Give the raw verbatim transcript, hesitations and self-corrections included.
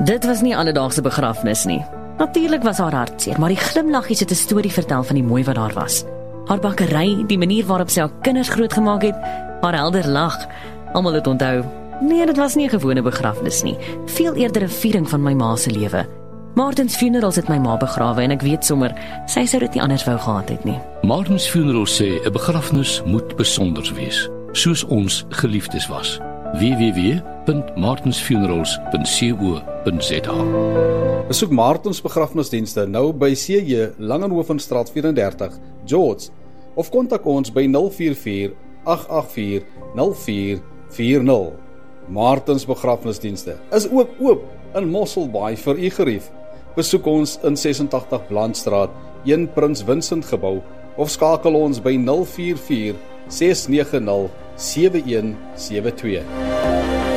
Dit was nie alledaagse begrafnis nie. Natuurlik was haar hartseer, maar die glimlaggies het 'n storie vertel van die mooi wat daar was. Haar bakkery, die manier waarop sy haar kinders grootgemaak het, haar helder lag. Almal het onthou, nee, dit was nie 'n gewone begrafnis nie, veel eerder 'n viering van my ma se lewe. Martins Funerals het my ma begrawe en ek weet sommer, sy sou dit nie anders wou gehad het nie. Martins Funerals sê 'n begrafnis moet besonder wees, soos ons geliefdes was. w w w punt martins funerals punt co punt za. Besoek Martins begrafnisdienste nou by C J Langenhovenstraat vyf en dertig, George, of kontak ons by nul vier vier agt agt vier nul vier vier nul. Martins begrafnisdienste is ook oop in Mosselbaai vir u gerief. Besoek ons in ses en tagtig Blandstraat, een Prins Vincent gebou, of skakel ons by nul vier vier ses nege nul sewe een sewe twee.